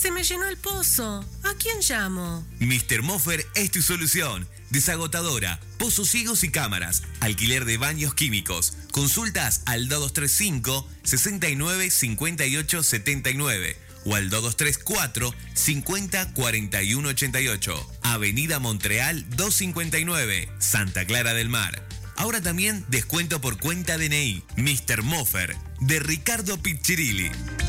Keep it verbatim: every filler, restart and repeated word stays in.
Se me llenó el pozo. ¿A quién llamo? mister Moffer es tu solución. Desagotadora, pozos ciegos y cámaras, alquiler de baños químicos. Consultas al dos dos tres cinco, seis nueve cinco ocho siete nueve o al dos dos tres cuatro, cincuenta, cuarenta y uno ochenta y ocho. Avenida Montreal doscientos cincuenta y nueve, Santa Clara del Mar. Ahora también descuento por cuenta D N I. mister Moffer, de Ricardo Piccirilli.